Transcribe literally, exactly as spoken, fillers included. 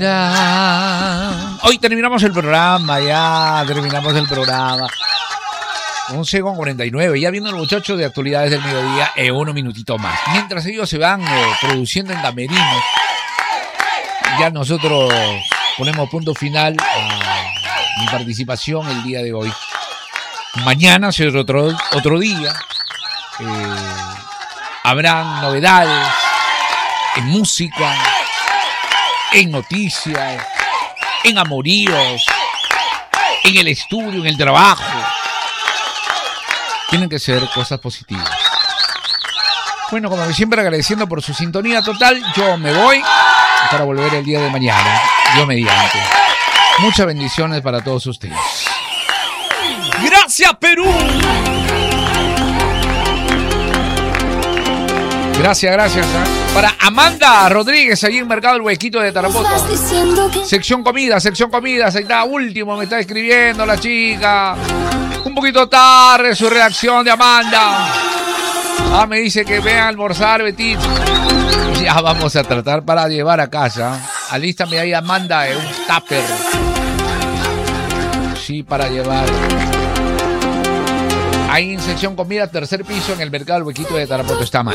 Hoy terminamos el programa, ya terminamos el programa. once con cuarenta y nueve, ya viendo los muchachos de actualidades del mediodía en unos minutitos más. Mientras ellos se van eh, produciendo en camerinos, ya nosotros ponemos punto final a mi participación el día de hoy. Mañana será otro, otro día. Eh, habrán novedades en música, en noticias, en amoríos, en el estudio, en el trabajo. Tienen que ser cosas positivas. Bueno, como siempre, agradeciendo por su sintonía total, yo me voy para volver el día de mañana, yo mediante. Muchas bendiciones para todos ustedes. ¡Gracias, Perú! Gracias, gracias. ¿eh? Para Amanda Rodríguez, allí en Mercado El Huequito de Tarapoto. Que... Sección comida, sección comidas. Ahí está, último, me está escribiendo la chica. Un poquito tarde su reacción de Amanda. Ah, me dice que ve a almorzar, Betito. Ya vamos a tratar para llevar a casa. Alístame ahí, Amanda, eh, un tupper. Sí, para llevar. Ahí en sección comida, tercer piso, en el Mercado El Huequito de Tarapoto está mal.